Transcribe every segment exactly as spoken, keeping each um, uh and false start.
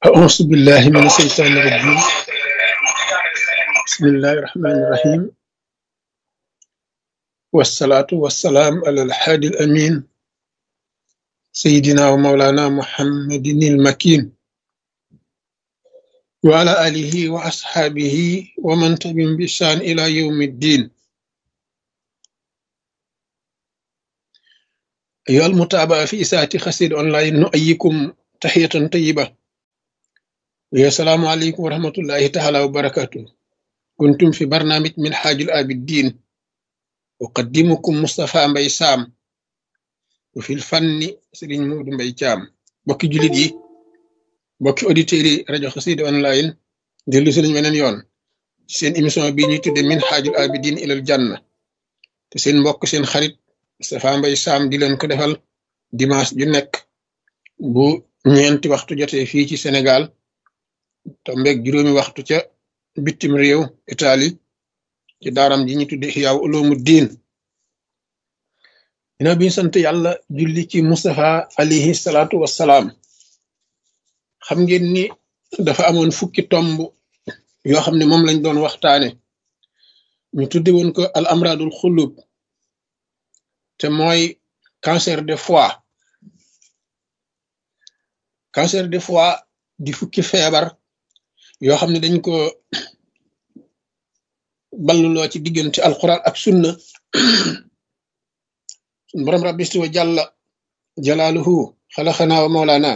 أعوذ بالله من الشيطان الرجيم. بسم الله الرحمن الرحيم، والصلاة والسلام على الحادي الأمين سيدنا ومولانا محمد المكين وعلى آله وأصحابه ومن تبعهم بإحسان إلى يوم الدين. أيها المتابعة في إساءة خسير أونلاين، نؤيكم تحية طيبة، ويا السلام عليكم ورحمة الله تعالى وبركاته. كنتم في برنامج من حاج الآبدين، أقدمكم مصطفى مباي سام، وفي الفن سيرين مود مباي جام. بوكي جوليت yi bokki auditeurs yi rajo Xassida online dellu si nañ weneen yoon seen émission bi ñuy tudde min xaajul abidin ilal janna, te seen mbokk seen xarit Moustapha Mbaye Sam di leen ko defal dimanche ju nekk bu ñeenti waxtu jotee fii ci Sénégal, tombeeg juróomi waxtu ca bitim réew Italie, ci daaram ji ñu tudde Ihyaa Ulumuddin. dina biñu sant yàlla julli ci Moustapha alayhi salaatu wassalaam. xam ngeen ni dafa amoon fukki tomb yoo xam ne moom lañ doon waxtaane, ñu tudde woon ko al amradul xulub, te mooy cancer de foie. cancer de foie di fukki feebar yoo xam ne dañ ko balluloo ci diggante alquran ak sunna. sun borom rabbi wa jàlla jalaaluhu xalaxanaa wa mawlaana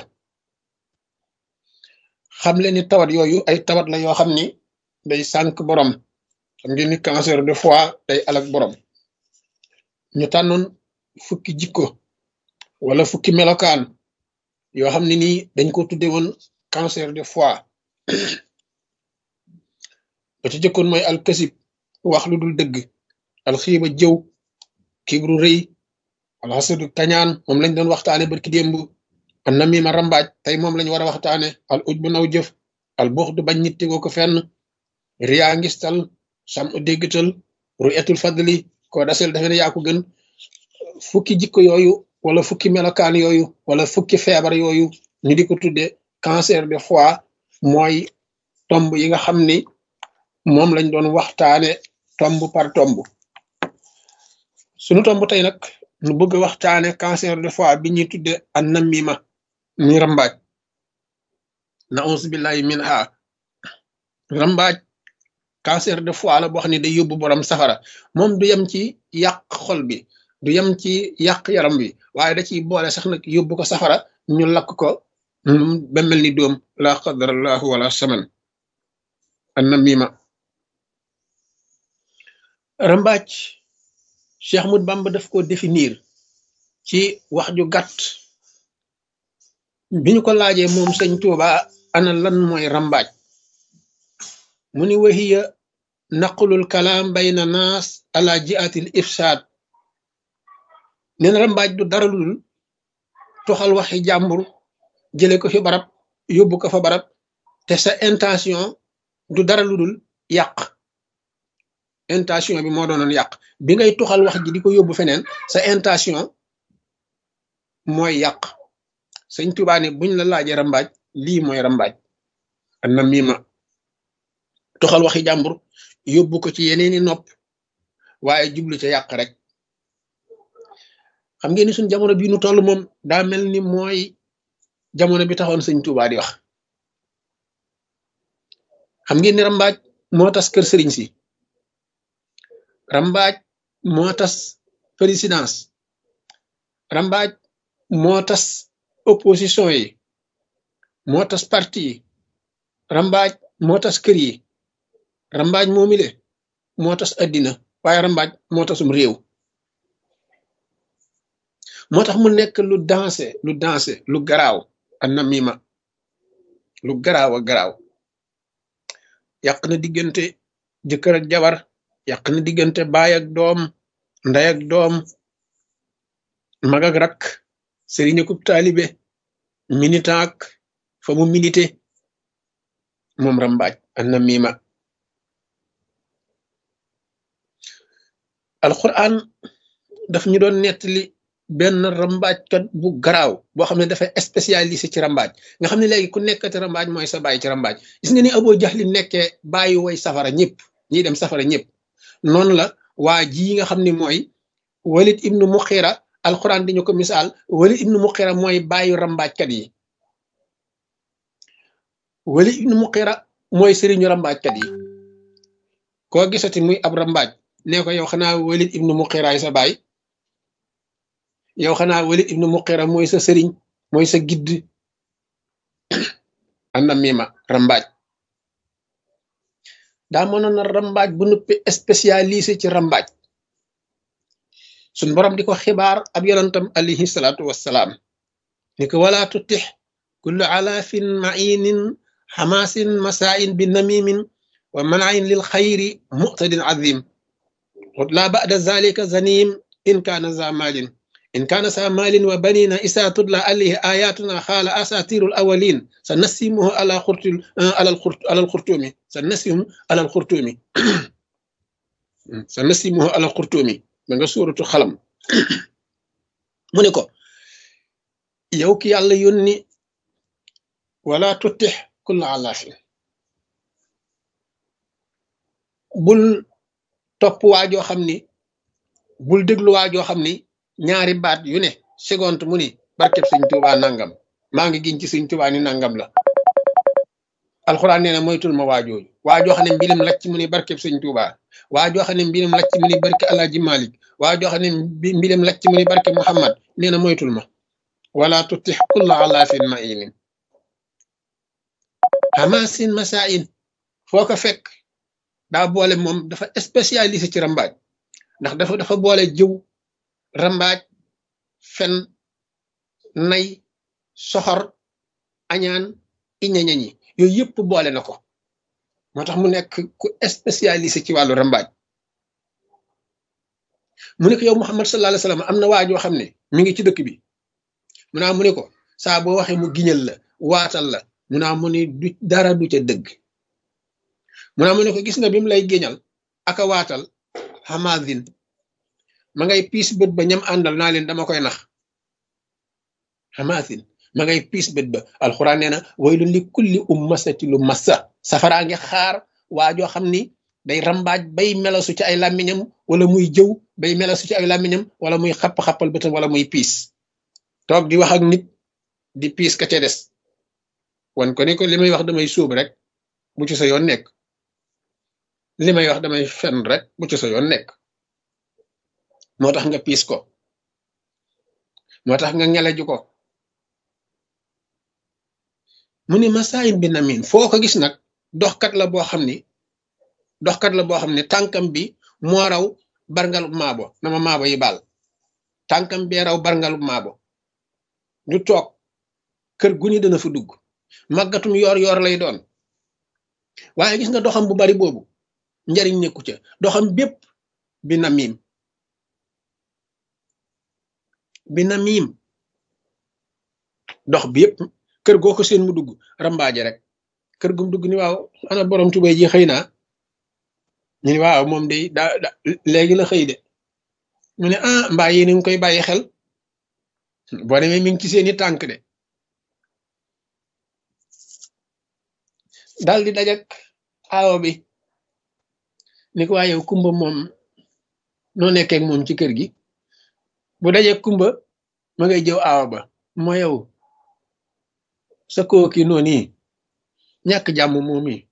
xam leen ni tawat yooyu ay tawat la yoo xam ni day sànk borom. xam ngeen ni cancer de foie day alak borom. ñu tànnoon fukki jikko wala fukki melokaan yoo xam ne nii dañ ko tudde woon cancer de foie. ba ci jëkkoon mooy alkasib, wax lu dul dëgg, alxiiba jëw, kibru rëy, alxasadu kañaan, moom lañ doon waxtaane barki démb. an namima rambaaj, tey moom lañ war a waxtaane. al uj bu naw jëf, al buxdu bañ nit tegoo ko fenn, riyaa ngistal, sam u déggtal, ru'yatul fadli, koo dasel dafe ne yaa ko gën. fukki jikko yooyu wala fukki melokaan yooyu wala fukki feebar yooyu ñu di ko tudde cancer de foie, mooy tomb yi nga xam ni moom lañ doon waxtaane tomb par tomb. sunu tomb tey nag nu bëgg a waxtaane cancer de foie bi ñuy tudde an namima, muy rambaaj. na'uuzu billahi min ha. rambaaj cancer de foie la boo xam ne day yóbbu borom safara. moom du yem ci yàq xol bi, du yem ci yàq yaram bi, waaye da ciy boole sax nag yóbbu ko safara, ñu lakk ko ba mel ni doom. la qadarallahu wala saman. an namima, rambaaj, Cheikh Ahmadou Bamba daf ko définir ci wax ju gàtt. bi ñu ko laajee moom sëñ Tuuba ana lan mooy rambaaj, mu ni wahiya naqlul kalaam bayna naas ala jiatil ifsaad. neen rambaaj du dara lu dul toxal waxi jàmbur jële ko fi barab yóbbu ko fa barab, te sa intention du dara lu dul yàq. intention bi moo doonoon yàq. bi ngay toxal wax ji di ko yóbbu feneen, sa intention mooy yàq. sëñ Tuubaa ne buñ la laajee rambaaj, lii mooy rambaaj. an namima, toxal waxi jàmbur yóbbu ko ci yeneeni nopp, waaye jublu ca yàq rek. xam ngeen ni suñ jamono bii nu toll moom daa mel ni mooy jamono bi taxoon sëñ Tuubaa di wax. xam ngeen ni rambaaj moo tas kër sëriñ si, rambaaj moo tas présidence, rambaaj moo tas opposition yi, moo tas parti yi, rambaaj moo tas kër yi, rambaaj moomile moo tas addina, waaye rambaaj moo tasum réew. moo tax mu nekk lu dansé lu dansé lu garaaw. an namima lu garaaw a garaaw. yàq na diggante jëkkër ak jabar, yàq na diggante baay ak doom, ndey ak doom, mag ak rak, sëriñ ak taalibe, militant ak fa mu milité. moom rambaaj an namima. alquran daf ñu doon nettali benn rambaajkat bu garaaw boo xam ne dafay spécialisé ci rambaaj nga xam ne léegi ku nekkati rambaaj mooy sa bàyyi ci rambaaj gis nga ni Abu Jahl nekkee bàyyi way safara ñëpp ñiy dem safara ñëpp noonu la waa ji nga xam ne mooy Walid ibnu Muxira alquran di ñu ko misaal Walid ibnu Muxira mooy bàyyi rambaajkat yi Walid ibnu Muxira mooy sëriñu rambaajkat yi koo gisati muy ab rambaaj nee ko yow xanaa Walid ibnu Muxira sa baay yow xanaa Walid ibnu Muxira mooy sa sëriñ mooy sa gidd anna mima rambaaj daa mënoon na rambaaj bu nuppi spécialisé ci rambaaj suñ borom di ko xibaar ab yonantam alayhi salaatu wassalaam ni ko wala tutix kullu alaafin mainin xamaasin masaain bi namimin wa manain lil xayri muqtadin azim laa ba'da zalika zanim in kaana za maalin in kaana sa maalin wa banina isa tudla alayhi ayatuna xaala asatirul awalin sa nasimuhu ala xurtul alal xurt alal xurtumi sa nasimu alal xurtumi sa nasimuhu alal xurtumi ma nga suuratu xalam mu ne ko yow ki yàlla yónni wala tutix kulla alaafin bul topp waajoo xam ni bul déglu waajoo xam ni ñaari baat yu ne seconde mu ni barkeb sëñ Tuubaa nangam maa ngi giñ ci sëñ Tuubaa ni nangam la alxuraan nee na moytul ma waajooju waajoo xam ne mbilim lacc mu ni barkeb sëñ Tuubaa waajoo xam ne mbilim lacc mu ni barke Alaaji Malik waajoo xam ne mbilim lacc mu ni barke Muhammad nee na moytul ma wala tutix kulla alaafin mainin hamaasin masaain foo ko fekk daa boole moom dafa spécialisé ci rambaaj ndax dafa dafa boole jëw rambaaj fen nay soxor añaan iñañañi yooyu yëpp boole na ko moo tax mu nekk ku spécialisé ci wàllu rambaaj mu ne ko yow Muhammad sallallahu alayhi wasallam am na waajoo xam ne mi ngi ci dëkk bi mu naa mu ne ko saa boo waxee mu giñal la waatal la mu naa mu ne du dara du ca dëgg mu naa mu ne ko gis nga bi mu lay géñal aka waatal hamadin ma ngay piis bët ba ñam àndal naa leen dama koy nax hamadin ma ngay piis bët ba alxuraan nee na waylun li kulli ummasati lu massa safaraa ngi xaar waajoo xam ni day rambaaj bay melasu ci ay làmmiñam wala muy jëw bay melasu ci ay làmmiñam wala muy xapp-xappal bëtam wala muy piis toog di wax ak nit di piis ka ca des wan ko ni ko li may wax damay suub rek bu ci sa yoon nekk li may wax damay fen rek bu ci sa yoon nekk moo tax nga piis ko moo tax nga ngeleju ko mu ni masaayin bi namin foo ko gis nag doxkat la boo xam ni doxkat la boo xam ne tànkam bi moo raw barngalub maabo nama maabo yi baal tànkam bee raw barngalub maabo ñu toog kër gu ni dana fa dugg màggatum yoor yoor lay doon waaye gis nga doxam bu bari boobu njariñ nekku ca doxam bépp bi namim bi namim dox bi yëpp kër goo ko seen mu dugg rambaaje rek kër gum dugg ni waaw ana borom tubay ji xëy naa ñu ni waaw moom day daa da léegi la xëy de mu ne ah mbaa yéen ngi koy bàyyi xel boo demee mi ngi ci seeni tànk de daal di dajak aawo bi ni ko waa yow kumba moom noo nekkee ak moom ci kër gi bu dajee kumba ma ngay jëw aawa ba moo yow sa kooki noonu yi ñàkk jàmm moom yi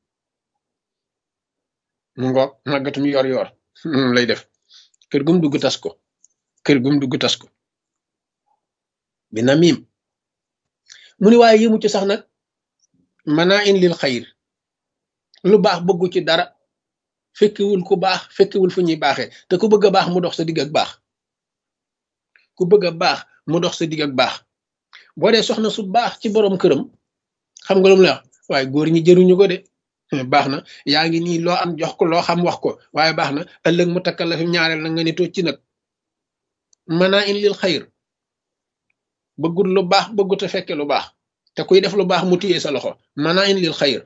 mu ngoog màggatum yor yor moom lay def kër gum dugg tas ko kër gum dugg tas ko bi na miim mu ni waaye yëmu ci sax nag manaa in lil xayr lu baax bëggu ci dara fekkiwul ku baax fekkiwul fu ñuy baaxee te ku bëgg a baax mu dox sa digg ak baax ku bëgg a baax mu dox sa digg ak baax boo dee soxna su baax ci borom këram xam nga lu mu la wax waaye góor ñi jëruñu ko de baax na yaa ngi nii loo am jox ko loo xam wax ko waaye baax na ëllëg mu takkal la fi ñaareel na nga ni toog ci nag manaa in lil xayr bëggul lu baax bëggut a fekke lu baax te kuy def lu baax mu téye sa loxo manaa in lil xayr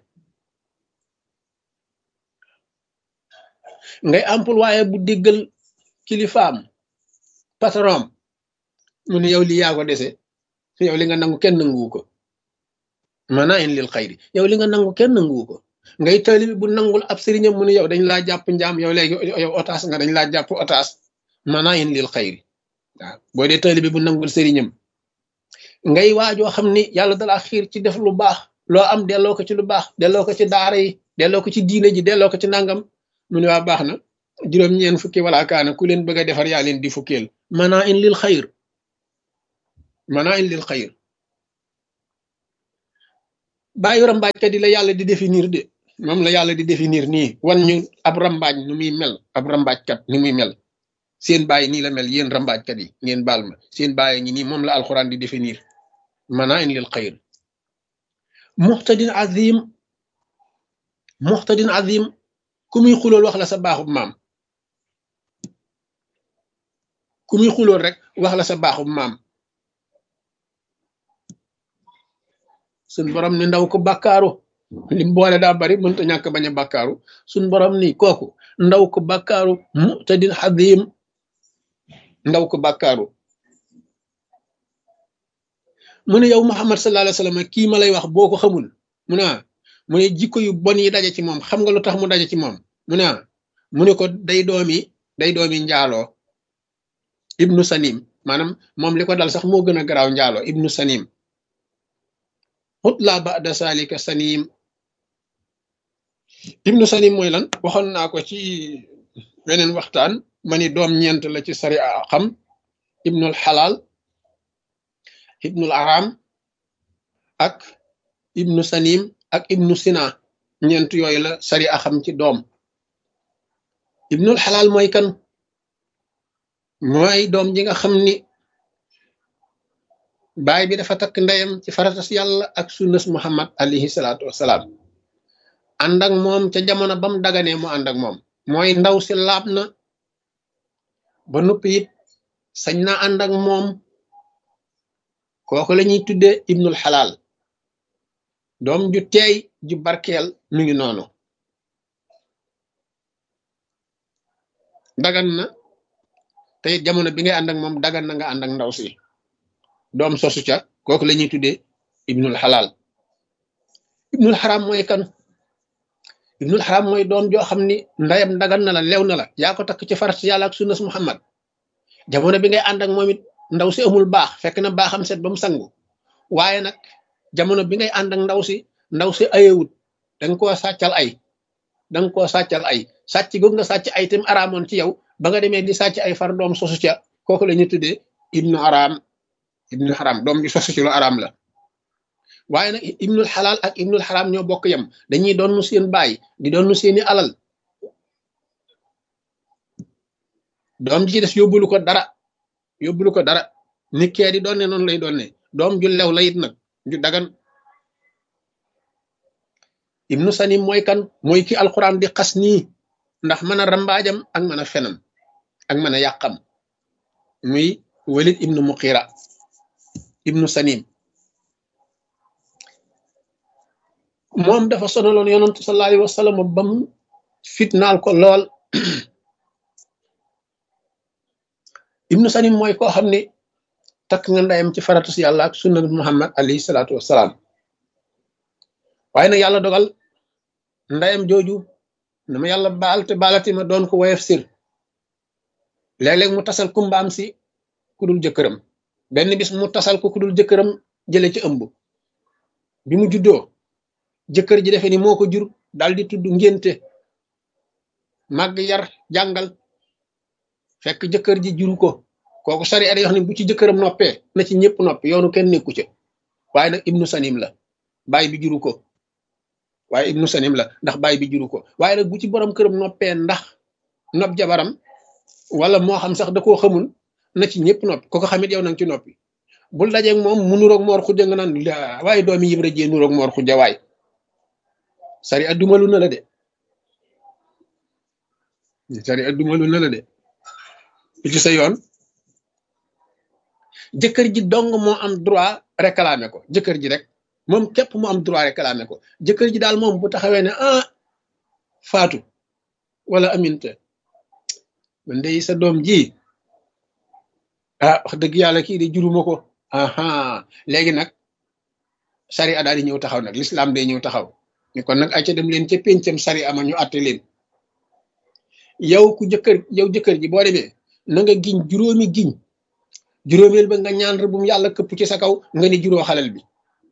ngay ampul waaye bu déggal kilifaam patron mu ne yow li yaa ko dese yow li nga nangu kenn nanguwu ko mana in lil xayri yow li nga nangu kenn nanguwu ko ngay taalibi bu nangul ab sëriñam mu ne yow dañ laa jàpp njaam yow léegi yow otaas nga dañ laa jàpp otaas mana in lil xayri waaw boo dee taalibi bu nangul sëriñam ngay waajoo xam ni yàlla dalaa xiir ci def lu baax loo am delloo ko ci lu baax delloo ko ci daara yi delloo ko ci diine ji delloo ko ci nangam mu ne waa baax na juróom-ñeen fukki wala kaana ku leen bëgg a defar yaa leen di fukkeel mana in lil xayr mana in lil xayr bàyyi rambaajkat yi la yàlla di définir de moom la yàlla di définir nii wan ñu ab rambaaj nu muy mel ab rambaajkat ni muy mel seen bàyyi nii la mel yéen rambaajkat yi ngeen baal ma seen bàyyi ñi nii moom la alxuraan di définir mana in lil xayr muxtadin azim muxtadin azim ku muy xulool wax la sa baaxub maam ku muy xulool rek wax la sa baaxub maam suñ borom ni ndaw ko bàkkaaru lim boole daa bari mënta ñàkk bañ a bàkkaaru suñ borom ni kooku ndaw ko bàkkaaru muxtadin azim ndaw ko bàkkaaru mu ne yow Muhammad sallallahu alayhi wa sallam kii ma lay wax boo ko xamul mu ne mu ne jikko yu bon yi daje ci moom xam nga lu tax mu daje ci moom mu ne mu ne ko day doomi day doomi njaaloo ibnu sanim maanaam moom li ko dal sax moo gën a garaaw njaaloo ibnu sanim xutla ba'da salika sanim ibnu sanim mooy lan waxoon naa ko ci weneen waxtaan ma ni doom ñeent la ci sari a xam ibnul xalaal ibnul aram ak ibnu sanim ak ibnu sina ñeent yooyu la sari a xam ci doom ibnul xalaal mooy kan mooy doom ji nga xam ni baay bi dafa takk ndeyam ci faratas yàlla ak sunnas muhammad alayhi salaatu wasalaam ànd ak moom ca jamono bam daganee mu ànd ak moom mooy ndaw si laab na ba noppi it sañ na ànd ak moom kooku la ñuy tuddee ibnul xalaal doom ju teey ju barkeel mi ngi noonu dagan na te it jamono bi ngay ànd ak moom dagan na nga ànd ak ndaw si doom sosu ca kooku la ñuy tuddee ibnul xalaal ibnul xaram mooy kan ibnul xaram mooy doom joo xam ni ndayam dagan na la lew na la yaa ko takk ci farat yàlla ak sunnas muhammad jamono bi ngay ànd ak moom it ndaw si amul baax fekk na baaxam set ba mu sangu waaye nag jamono bi ngay ànd ak ndaw si ndaw si ayewut danga koo sàccal ay danga koo sàccal ay sàcc goog nga sàcc ay tam araamoon ci yow ba nga demee di sàcc ay far doom sosu ca kooku la ñuy tuddee ibnu haram ibnu haram doom bi sosu ci lu araam la waaye nag ibnul xalaal ak ibnul haram ñoo bokk yam dañuy doon nu seen baay di doon nu seeni alal doom ji ci des yóbbulu ko dara yóbbulu ko dara ni kee di doon ne noonu lay doon ne doom ju lew la it nag ju dagan ibnu sanim mooy kan mooy ki alquran di xas nii ndax mën a rambaajam ak mën a fenam ak mën a yàqam muy walid ibnu muqira ibnu sanim moom dafa sonaloon yonantu sallallahu alayhi wa sallam bam fitnaal ko lool ibnu sanim mooy koo xam ne takk nga ndayam ci faratus yàlla ak sunnat muhammad alayhi salaatu wassalaam waaye nag yàlla dogal ndayam jooju na ma yàlla baal te baalati ma doon ko woyof sir léeg-léeg mu tasal kumbaam si ku dul jëkkëram benn bis mu tasal ko ku dul jëkkëram jële ci ëmb bi mu juddoo jëkkër ji defe ni moo ko jur daal di tudd ngénte màgg yar jàngal fekk jëkkër ji juru ko kooku sari ada yoo xam ne bu ci jëkkëram noppee na ci ñëpp noppi yoonu kenn nekku ca waaye nag ibnu sanim la baay bi juru ko waaye ibnu sanim la ndax baay bi juru ko waaye nag bu ci borom këram noppee ndax nopp jabaram wala moo xam sax da koo xamul na ci ñëpp noppi ko ko xamit yow nang ci noppi bul dajeeg moom mu nuroog moor xujja nga naan la waaye doomi yibra jee nuroog moor xujja waay sari addumalu na la de sari addumalu na la de li ci sa yoon jëkkër ji dong moo am droit réclamer ko jëkkër ji rek moom képp mu am droit réclamer ko jëkkër ji daal moom bu taxawee ne ah faatu wala aminte man de sa doom ji ah wax dëgg yàlla kii de juruma ko aha léegi nag sariya daal di ñëw taxaw nag l'islam day ñëw taxaw ni kon nag ay ca dem leen ca péncam sariya ama ñu àtte leen yow ku jëkkër yow jëkkër ji boo demee na nga giñ juróomi giñ juróomeel ba nga ñaan rëbbum yàlla këpp ci sa kaw nga ni juróo xalal bi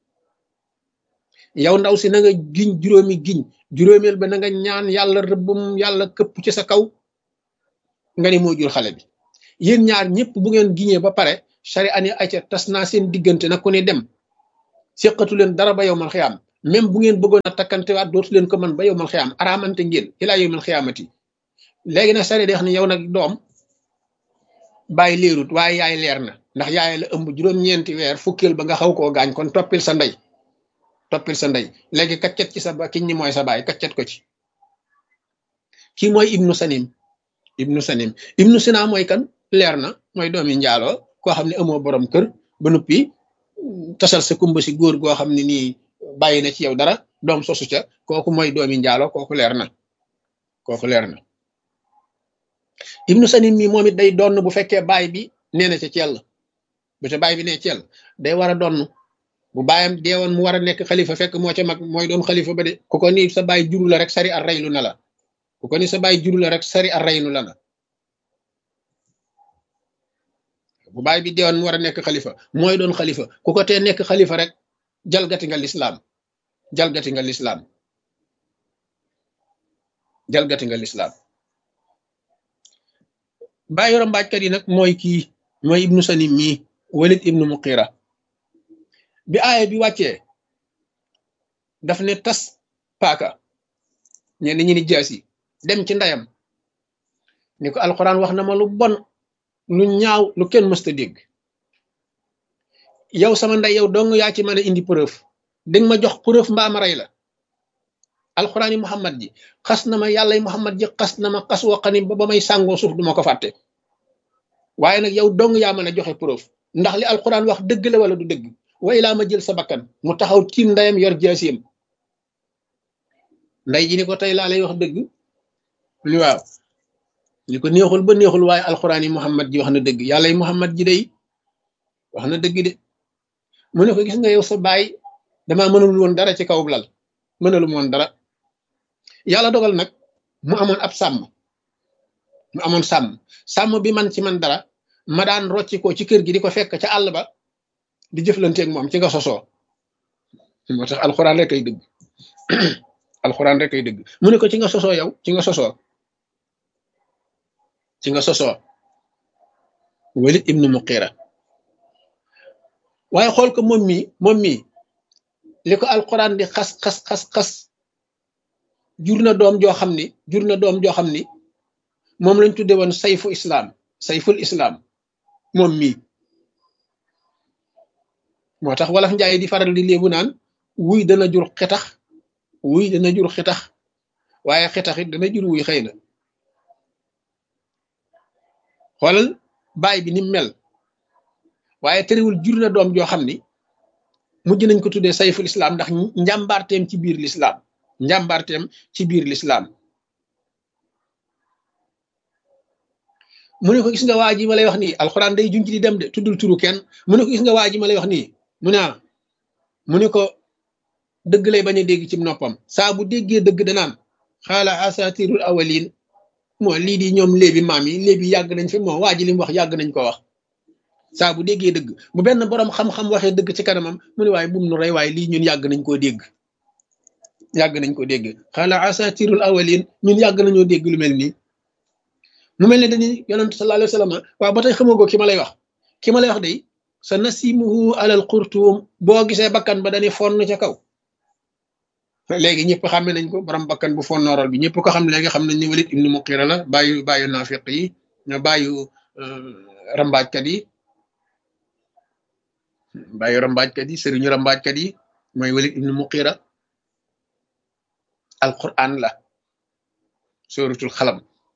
yow ndaw si na nga giñ juróomi giñ juróomeel ba na nga ñaan yàlla rëbbum yàlla këpp ci sa kaw nga ni moo jur xale bi yéen ñaar ñëpp bu ngeen giñee ba pare sari ani ayca tas naa seen diggante nag ku ne dem séqatu leen dara ba yow mal xiyaam même bu ngeen bëggoon a takkantewaat dootu leen ko mën ba yow mal xiyaam araamante ngeen ilaa yow mal xiyaamati léegi nag sari de wax ne yow nag doom bàyyi leerut waaye yaay leer na ndax yaay la ëmb juróom-ñeenti weer fukkeel ba nga xaw koo gaañ kon toppil sa ndey toppil sa ndey léegi kaccet ci sa ba kiñ ni mooy sa baay kaccet ko ci kii mooy ibnu sanim ibnu sanim ibnu sina mooy kan leer na mooy doomi njaaloo koo xam ne amoo borom kër ba noppi tasal sa kumba si góor goo xam ne nii bàyyi na ci yow dara doom sosu ca kooku mooy doomi njaaloo kooku leer na kooku leer na ibnu sanim mi moom it day donn bu fekkee baay bi nee na ca cell bu ca baay bi nee cell day war a donn bu baayam deewoon mu war a nekk xalifa fekk moo ca mag mooy doon xalifa ba de ku ko ni sa baay juru la rek sari ar raylu na la ku ko ni sa baay juru la rek sari ar raynu la na bu baay bi deewoon mu war a nekk xalifa mooy doon xalifa ku ko tee nekk xalifa rek jalgati nga lislaam jalgati nga lislaam jalgati nga lislaam bàyyi rambaajkat yi nag mooy kii mooy ibnu sanim mii walid ibnu muqira bi aaya bi wàccee daf ne tas paaka ñenn ñi ni jaasi dem ci ndeyam ni ko alxuraan wax na ma lu bon lu ñaaw lu kenn mësta dégg yow sama ndey yow dong yaa ci mën a indi preuve danga ma jox preuve mbaa ma rey la alxuraan yi muhammad ji xas na ma yàlla yi muhammad ji xas na ma xas waqani ba ba may sàngoo suuf duma ko fàtte waaye nag yow dong yaa mën a joxe preuve ndax li alxuraan wax dëgg la wala du dëgg way laa ma jël sa bakkan mu taxaw tiim ndeyam yor jaasiyam nday ji ni ko tey laa lay wax dëgg li waaw li ko neexul ba neexul waaye alxuraan yi muhammad ji wax na dëgg yàlla yi muhammad ji day wax na dëgg de mu ne ko gis nga yow sa baay damaa mënul woon dara ci kaw lal mënalu woon dara yàlla dogal nag mu amoon ab sàmm mu amoon sàmm sàmm bi man ci man dara ma daan rocci ko ci kër gi di ko fekk ca àll ba di jëflanteeg moom ci nga sosoo moo tax alxuraan rek ay dëgg alxuraan rek ay dëgg mu ne ko ci nga sosoo yow ci nga sosoo ci nga sosoo walid ibnu muqira waaye xool ko moom mii moom mii li ko alxuraan di xas xas xas xas jur na doom joo xam ni jur na doom joo xam ni moom lañ tudde woon sayfu islam sayful islam moom mii moo tax wolof njaay di faral di léebu naan wuy dana jur xetax wuy dana jur xetax waaye xetax it dana jur wuy xëy na xoolal baay bi ni mel waaye terewul jur na doom joo xam ni mujj nañ ko tuddee sayful islam ndax njàmbaarteem ci biir lislaam njàmbaarteem ci biir lislaam mu ne ko gis nga waa ji ma lay wax nii alxuraan day junj di dem de tuddul turu kenn mu ne ko gis nga waa ji ma lay wax nii mu ne ah mu ne ko dëgg lay bañ a dégg ci noppam saa bu déggee dëgg danaan xaala asatirul awalin moo lii di ñoom léebi maam yi léebi yàgg nañ fi moo waa ji li mu wax yàgg nañ ko wax saa bu déggee dëgg bu benn borom xam-xam waxee dëgg ci kanamam mu ne waaye bum nu rey waaye lii ñun yàgg nañ koo dégg yàgg nañ ko dégg xaala asatirul awalin ñun yàgg nañoo dégg lu mel nii mu mel ne dañuy yonent sallallahu alayhi wa sallam waaw ba tey xamagoo ki ma lay wax ki ma lay wax day sa nasimuhu alal xurtuum boo gisee bakkan ba dañuy fonn ca kaw léegi ñëpp xàmme nañ ko borom bakkan bu fonnooral bi ñëpp ko xam léegi xam nañ ne Walid ibnu Muqira la bàyyu bàyyu naafiq yi ñoo bàyyu rambaajkat yi bàyyu rambaajkat yi sëriñu rambaajkat yi mooy Walid ibnu Muqira alquran la suratul xalam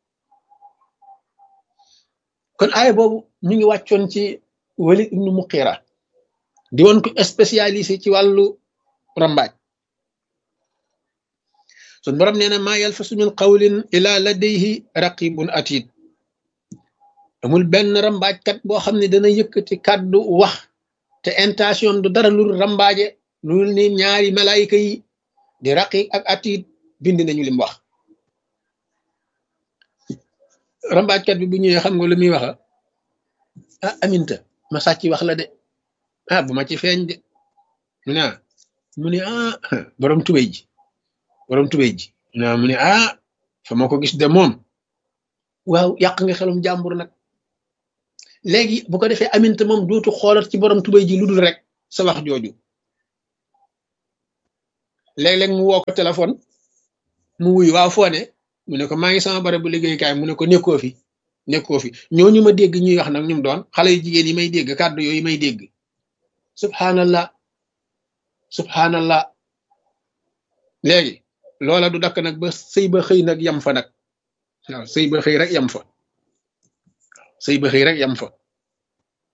kon aaya boobu ñu ngi wàccoon ci Walid ibnu Muqira di woon ko spécialisé ci wàllu rambaaj sun borom nee na maa yalfasu min qawlin ila ladayhi raqibun atid amul benn rambaajkat boo xam ne dana yëkkati kàddu wax te intention du dara lu rambaaje lu ni ñaari malaayika yi di raqiq ak atiid bind nañu lim wax rambaajkat bi bu ñëwee xam nga lu muy waxa ah aminta ma sàcc wax la de ah bu ma ci feeñ de mu ne ah mu ne ah borom tubéy ji borom tubéy ji mu ne mu ne ah fa ma ko gis de moom waaw yàq nga xelum jàmbur nag léegi bu ko defee aminta moom dootu xoolat ci borom tubéy ji lu dul rek sa wax jooju léeg-léeg mu woo ko téléphone mu wuy waaw foo ne mu ne ko maa ngi sama barab bu liggéeykaay mu ne ko nekkoo fi nekkoo fi ñooñu ma dégg ñuy wax nag ñum doon xale yu jigéen yi may dégg kàddu yooyu may dégg subhanallah subhanallah léegi loola du dakk nag ba sëy ba xëy nag yam fa nag waaw sëy ba xëy rek yam fa sëy ba xëy rek yam fa